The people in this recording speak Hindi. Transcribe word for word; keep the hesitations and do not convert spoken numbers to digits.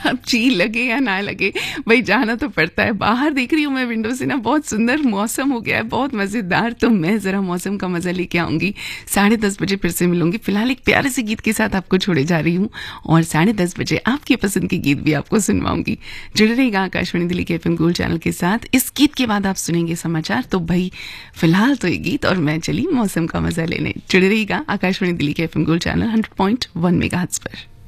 अब जी लगे या ना लगे, भाई जाना तो पड़ता है। बाहर देख रही हूँ मैं विंडो से ना, बहुत सुंदर मौसम हो गया है, बहुत मज़ेदार। तो मैं ज़रा मौसम का मज़ा लेके आऊँगी। साढ़े दस बजे फिर से मिलूंगी। फिलहाल एक प्यारे से गीत के साथ आपको छोड़े जा रही हूँ और साढ़े दस बजे आपकी पसंद के गीत भी आपको सुनवाऊंगी। जुड़े रहिएगा आकाशवाणी दिल्ली के एफएम गोल्ड चैनल के साथ। इस गीत के बाद आप सुनेंगे समाचार। तो भाई फिलहाल तो ये गीत और मैं चली मौसम का मज़ा लेने। जुड़े रहिएगा आकाशवाणी दिल्ली के FM gold channel hundred point one megahertz पर।